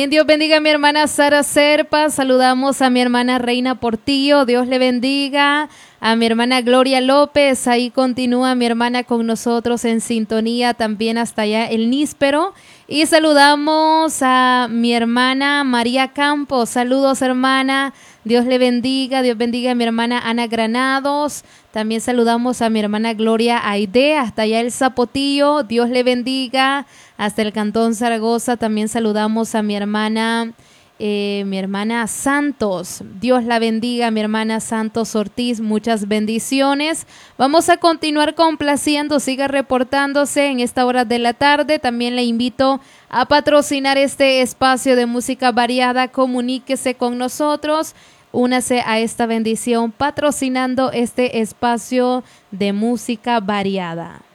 Dios bendiga a mi hermana Sara Serpa, saludamos a mi hermana Reina Portillo, Dios le bendiga, a mi hermana Gloria López, ahí continúa mi hermana con nosotros en sintonía, también hasta allá el Níspero, y saludamos a mi hermana María Campos, saludos hermana, Dios le bendiga, Dios bendiga a mi hermana Ana Granados, también saludamos a mi hermana Gloria Aide, hasta allá el Zapotillo, Dios le bendiga, hasta el Cantón Zaragoza, también saludamos a mi hermana Santos, Dios la bendiga, mi hermana Santos Ortiz, muchas bendiciones. Vamos a continuar complaciendo, siga reportándose en esta hora de la tarde, también le invito a patrocinar este espacio de música variada, comuníquese con nosotros, únase a esta bendición patrocinando este espacio de música variada.